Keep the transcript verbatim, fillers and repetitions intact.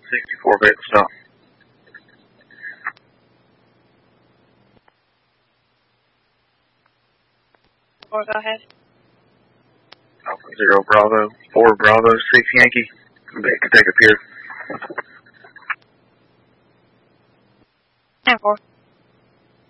sixty-four vehicle stop. Or go ahead. Alpha Zero Bravo, four Bravo, six Yankee. They can take a pier. And four.